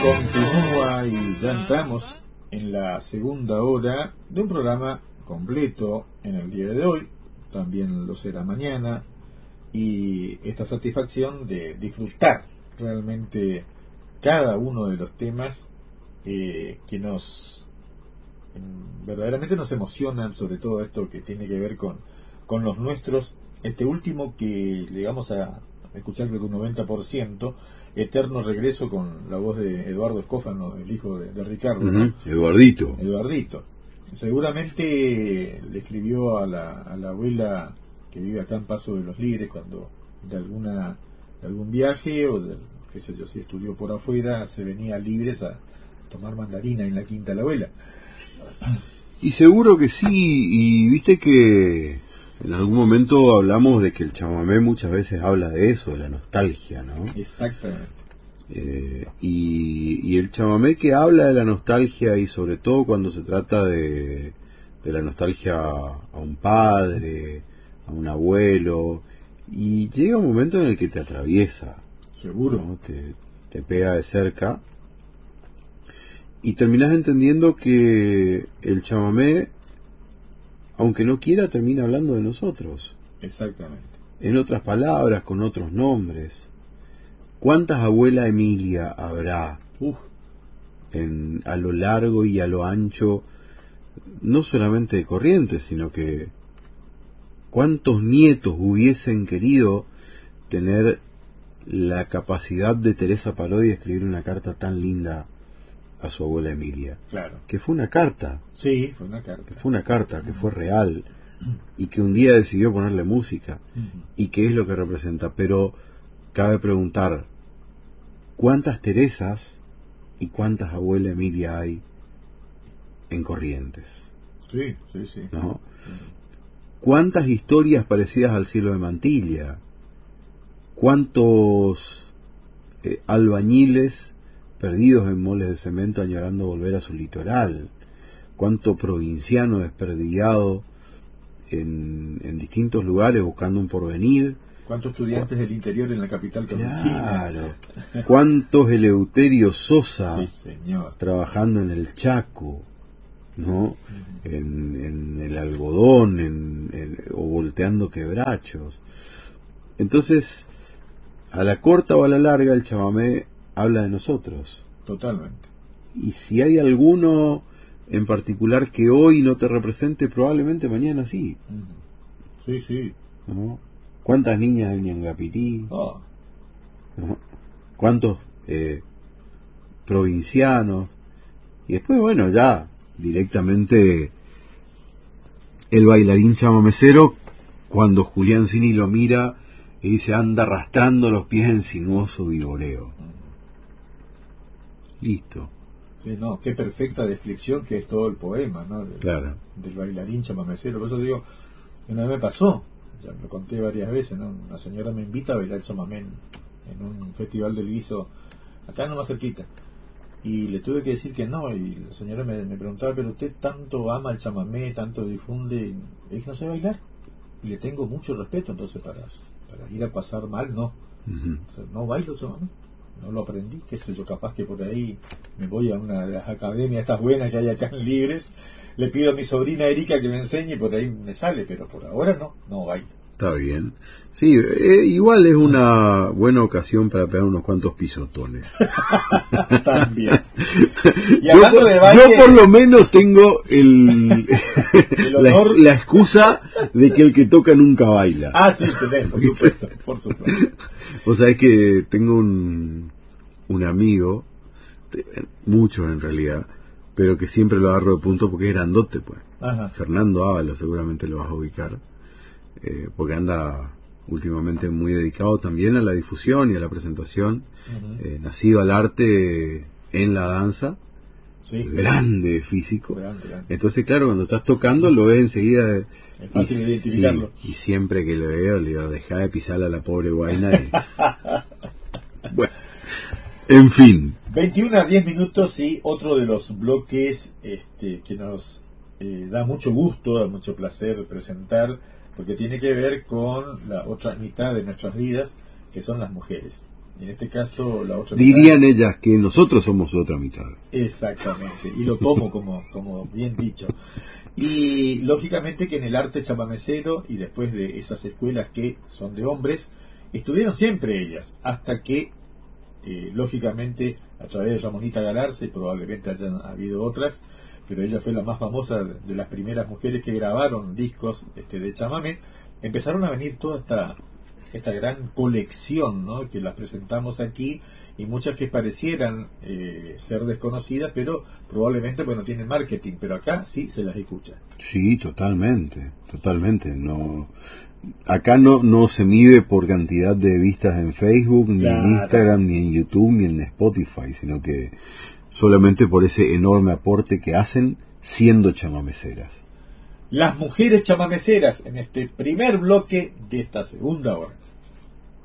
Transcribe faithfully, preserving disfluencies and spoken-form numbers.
Continúa y ya entramos en la segunda hora de un programa completo en el día de hoy, también lo será mañana, y esta satisfacción de disfrutar realmente cada uno de los temas eh, que nos eh, verdaderamente nos emocionan, sobre todo esto que tiene que ver con, con los nuestros. Este último que le vamos a escuchar creo que un noventa por ciento, Eterno Regreso, con la voz de Eduardo Escófano, el hijo de, de Ricardo, uh-huh. ¿no? Eduardito. Eduardito. Seguramente le escribió a la, a la abuela que vive acá en Paso de los Libres cuando de alguna de algún viaje o de, qué sé yo, si estudió por afuera, se venía a Libres a tomar mandarina en la quinta de la abuela. Y seguro que sí, y viste que en algún momento hablamos de que el chamamé muchas veces habla de eso, de la nostalgia, ¿no? Exactamente. Eh, y, y el chamamé que habla de la nostalgia, y sobre todo cuando se trata de, de la nostalgia a un padre, a un abuelo, y llega un momento en el que te atraviesa. Seguro. ¿No? Te, te pega de cerca. Y terminás entendiendo que el chamamé, aunque no quiera, termina hablando de nosotros. Exactamente. En otras palabras, con otros nombres. ¿Cuántas abuela Emilia habrá Uf. En, a lo largo y a lo ancho, no solamente de Corrientes, sino que cuántos nietos hubiesen querido tener la capacidad de Teresa Parodi de escribir una carta tan linda a su abuela Emilia? Claro. Que fue una carta. Sí, fue una carta. Que fue una carta, que fue real, y que un día decidió ponerle música, Uh-huh. y que es lo que representa. Pero cabe preguntar, ¿cuántas Teresas y cuántas abuela Emilia hay en Corrientes? Sí, sí, sí. ¿No? ¿Cuántas historias parecidas al cielo de Mantilla? ¿Cuántos eh, albañiles perdidos en moles de cemento añorando volver a su litoral? ¿Cuánto provinciano desperdigado en, en distintos lugares buscando un porvenir? ¿Cuántos estudiantes ¿Cu- del interior en la capital capitalina? Claro. ¿Cuántos Eleuterio Sosa sí, señor. trabajando en el Chaco, ¿no? Uh-huh. En, en el algodón, en, en, o volteando quebrachos. Entonces, a la corta o a la larga, el chamamé habla de nosotros. Totalmente. Y si hay alguno en particular que hoy no te represente, probablemente mañana sí. Uh-huh. Sí, sí. ¿No? ¿Cuántas niñas del Ñangapirí? Oh. ¿No? ¿Cuántos eh, provincianos? Y después, bueno, ya directamente el bailarín chamamecero, cuando Julián Cini lo mira y dice, anda arrastrando los pies en sinuoso viboreo. Uh-huh. Listo. Sí, no, qué perfecta descripción que es todo el poema, ¿no? Del, claro. Del bailarín chamamecero. Por eso digo, una vez me pasó, ya lo conté varias veces, ¿no? Una señora me invita a bailar chamamé en, en un festival del guiso, acá nomás cerquita. Y le tuve que decir que no, y la señora me, me preguntaba, pero usted tanto ama el chamamé, tanto difunde, y le dije, no sé bailar. Y le tengo mucho respeto, entonces para, para ir a pasar mal, no. Uh-huh. O sea, no bailo chamamé. No lo aprendí, qué sé yo, capaz que por ahí me voy a una de las academias estas buenas que hay acá en Libres, le pido a mi sobrina Erika que me enseñe y por ahí me sale, pero por ahora no, no bailo. Está bien. Sí, eh, igual es una buena ocasión para pegar unos cuantos pisotones. También. Y yo, por, de baile, yo por lo menos tengo el, el honor... la, la excusa de que el que toca nunca baila. Ah, sí, tenés, por supuesto, por supuesto. O sea, es que tengo un, un amigo, muchos en realidad, pero que siempre lo agarro de punto porque es grandote, pues. Ajá. Fernando Ábalos, seguramente lo vas a ubicar, eh, porque anda últimamente muy dedicado también a la difusión y a la presentación, uh-huh. eh, nacido al arte en la danza, sí. grande físico. Grande, grande. Entonces, claro, cuando estás tocando lo ves enseguida. Es fácil y, de identificarlo. Sí, y siempre que lo veo, le digo, dejá de pisar a la pobre guaina. Y... bueno, en fin. veintiuno a diez minutos y otro de los bloques este, que nos eh, da mucho gusto, da mucho placer presentar, porque tiene que ver con la otra mitad de nuestras vidas, que son las mujeres. En este caso, la otra Dirían mitad, ellas que nosotros somos otra mitad. exactamente, y lo tomo como, como bien dicho. Y lógicamente que en el arte chamamecero, y después de esas escuelas que son de hombres, estuvieron siempre ellas, hasta que, eh, lógicamente, a través de Ramonita Galarza, y probablemente hayan habido otras, pero ella fue la más famosa de las primeras mujeres que grabaron discos este, de chamamé, empezaron a venir toda esta, esta gran colección, ¿no?, que las presentamos aquí, y muchas que parecieran eh, ser desconocidas, pero probablemente, bueno, tienen marketing, pero acá sí se las escucha. Sí, totalmente, totalmente. No, acá no, no se mide por cantidad de vistas en Facebook, ni Claro. en Instagram, ni en YouTube, ni en Spotify, sino que solamente por ese enorme aporte que hacen siendo chamameceras. Las mujeres chamameceras en este primer bloque de esta segunda hora.